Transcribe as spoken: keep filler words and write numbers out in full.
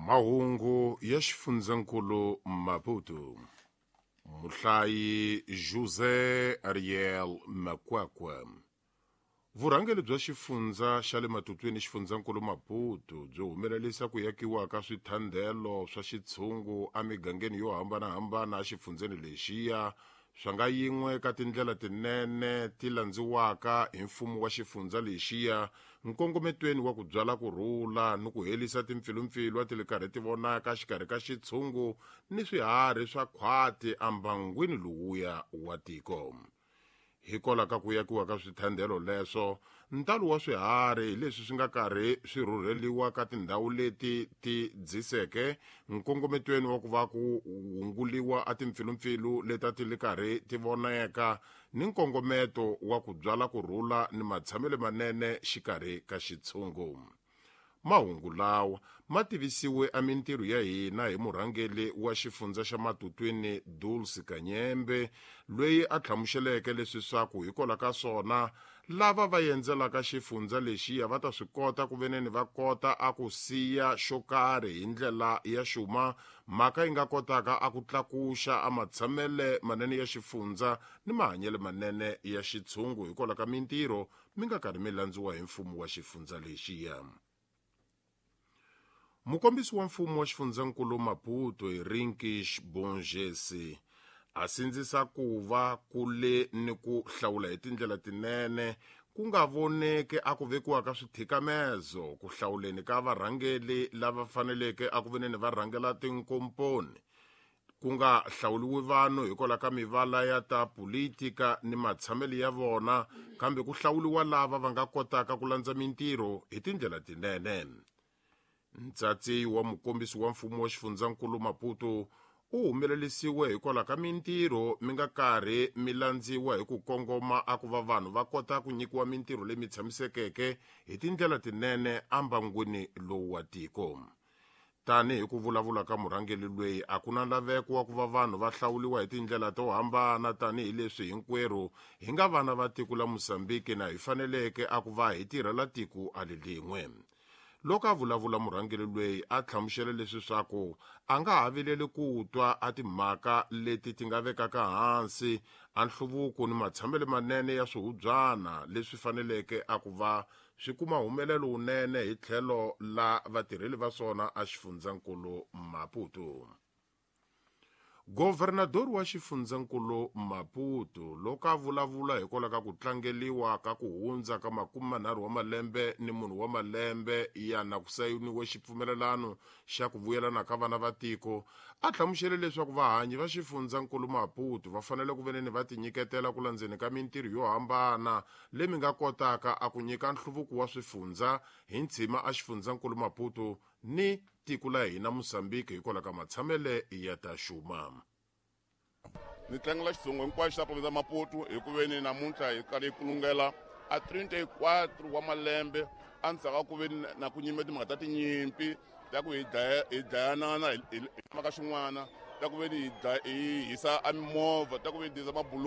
Mahungu ya xifundzankulu Maputo. Muhlayi José Ariel Makwakwa. Vurhangeli bya xifundza xa le matutwini xifundzankulu Maputo byo humelerisa ku yakiwa ka swithandelo swa xitshungu emigangeni yo hambanahambana xifundzeni lexiya swa nga yin'we ka tindlela tinene ti landziwaka hi mfumo wa xifundza lexiya nkongometweni wa ku byala kurhula ni ku helisa timpfilumpfilu ti le karhi ti vonaka xikarhi ka xitshungu ni swiharhi swa khwati ambangwini lowuya wa tiko. Hikola ka ku yakiwa ka swithandelo leswo ntalo wa swiharhi leswi swi nga karhi swi rhurheliwa ka tindhawu leti ti dziseke nkongometweni wa ku va ku hunguliwa a timpfilumpfilu leta ti le karhi ti voneka ni nkongometo wa ku byala kurhula ni matshamele manene xikarhi ka xitshungu. Mahungu lawa ma tivisiwe a mintirho ya hina hi murhangeli wa xifundza xa matutwini Dulce Kanyembe loyi a tlhamuxeleke leswi swaku hikola ka swona lava va yendzelaka xifundza lexiya va ta swi kota ku veneni va kota a ku siya xo karhi hi ndlela ya xuma mhaka yi nga kotaka a ku tlakuxa a matshamele manene ya xifundza ni mahanyele manene ya xitshungu hikola ka mintirho mi nga karhi mi landziwa hi mfumo wa xifundza lexiya. Mukombisi wa mfumo wa xifundzankulu Maputo Rinkish Bonjesi a sindzisa ku va kule ni ku hlawula hi tindlela tinene ku nga voneke a ku vekiwa ka swithikamezo ku hlawuleni ka varhangeli lava faneleke a ku veneni va rhangela tinkomponi ku nga hlawuliwi vanhu hikola ka mivala ya ta politika ni matshameli ya vona kambe ku hlawuliwa lava va nga kotaka ku landza mintirho hi tindlela tinene. Ntsatsi wa mukombisi wa mfumo wa xifundzankulu Maputo u humelelisiwe hikola ka mintirho mi nga karhi mi landziwa hi ku kongoma a ku va vanhu va kota ku nyikiwa mintirho leyi mi tshamisekeke hi tindlela tinene ambangwini lowu wa tiko. Tani hi ku vulavula ka murhangeli loyi a ku na laveko wa ku va vanhu va hlawuliwa hi tindlela to hambana tani hi leswi hinkwerhu hi nga vana va tiko la Mosambiki na hi faneleke a ku va hi tirhela tiko ali lin'we. Loko a vulavula murhangeli loyi a tlhamuxele leswi swaku a nga ha vileli ku twa a timhaka leti ti nga vekaka hansi a nhluvuko ni matshamele manene ya swihubyana leswi faneleke a ku va swi kuma humelelo unene hi tlhelo la vatirheli va swona a xifundzankulu Maputo. Governador wa xifundzankulu Maputo loko a vulavula hikola ka ku tlangeliwa ka ku hundza ka makumi manharhu wa malembe ni munhu wa malembe ya na ku sayiniwe xipfumelelano xa ku vuyelana ka vana va tiko a tlhamuxele leswaku vahanyi va xifundzankulu Maputo va fanele ku veneni va tinyiketela ku landzeni ka mintirho yo hambana leyi mi nga kotaka a ku nyika nhluvuko wa swifundza hi ntshima a xifundzankulu Maputo ni tiko la hina Mosambiki hikola ka matshamele ya ta xuma. Ni tlangela xitsongo hinkwaxo xa province ya Maputo hi ku veni namuntlha hi karhi hi kulungela a thirty-four wa malembe a ndzhaku ku veni na ku nyime timhaka ta tinyimpi ta ku hi dlaya hi dlayanana hi maka xin'wana ta ku veni hi hisa a mimovha ta ku veni hi disa mabulu